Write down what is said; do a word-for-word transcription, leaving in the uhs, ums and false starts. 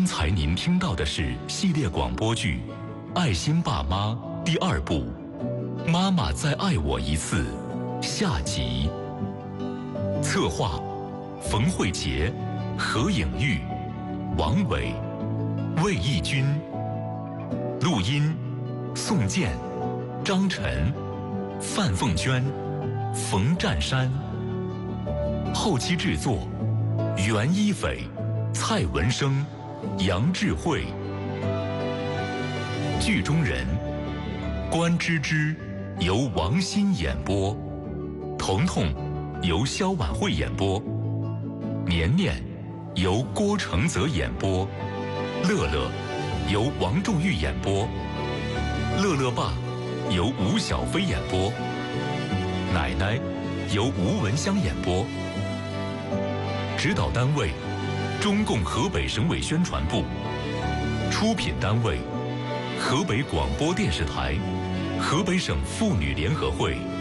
才您听到的是系列广播剧《爱心爸妈》第二部《妈妈再爱我一次》下集。策划：冯慧杰、何颖玉、王伟、魏义军。录音：宋健、张晨、范凤娟、冯占山。后期制作：袁一斐、蔡文生、杨智慧。剧中人：关芝芝由王欣演播，彤彤由肖婉慧演播，年年由郭承泽演播，乐乐由王仲玉演播，乐乐爸由吴小飞演播，奶奶由吴文香演播。指导单位：中共河北省委宣传部。出品单位：河北广播电视台、河北省妇女联合会。